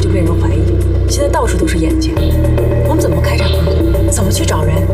被人怀疑，现在到处都是眼睛，我们怎么开展工作？怎么去找人？